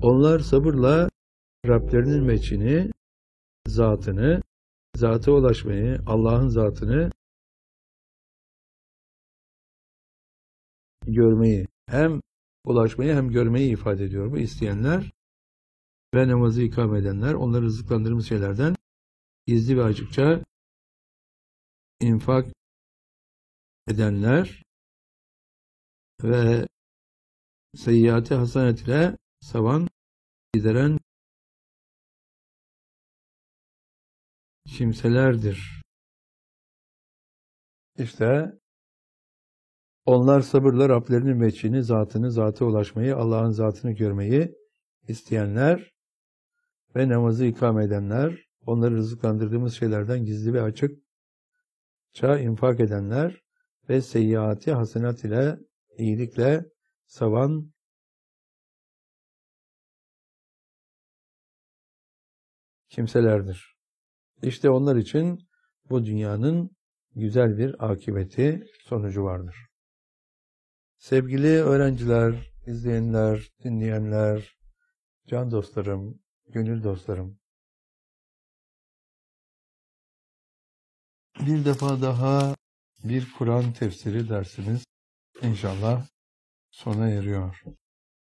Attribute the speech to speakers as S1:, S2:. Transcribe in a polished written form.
S1: Onlar sabırla Rablerinin veçhini, zatını, zata ulaşmayı, Allah'ın zatını görmeyi, hem ulaşmayı hem görmeyi ifade ediyor bu isteyenler ve namazı ikame edenler, onları rızıklandırdığımız şeylerden gizli ve açıkça infak edenler ve seyyiati hasenet ile savan gideren kimselerdir. İşte onlar sabırla Rablerinin veçhini, zatını, zata ulaşmayı, Allah'ın zatını görmeyi isteyenler ve namazı ikame edenler, onları rızıklandırdığımız şeylerden gizli ve açıkça infak edenler ve seyyiati hasenat ile, iyilikle savan kimselerdir. İşte onlar için bu dünyanın güzel bir akıbeti, sonucu vardır. Sevgili öğrenciler, izleyenler, dinleyenler, can dostlarım, gönül dostlarım, bir defa daha bir Kur'an tefsiri dersimiz inşallah sona eriyor.